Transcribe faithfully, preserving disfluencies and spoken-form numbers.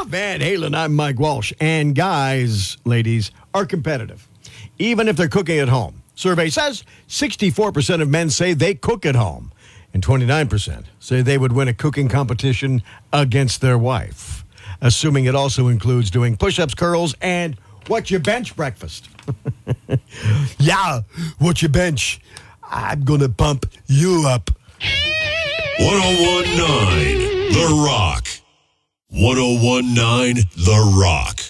Van Halen, I'm Mike Walsh. And guys, ladies, are competitive, even if they're cooking at home. Survey says sixty-four percent of men say they cook at home, and twenty-nine percent say they would win a cooking competition against their wife, assuming it also includes doing push-ups, curls, and what's your bench breakfast. Yeah, what's your bench? I'm going to bump you up. one oh one point nine The Rock. one oh one point nine The Rock.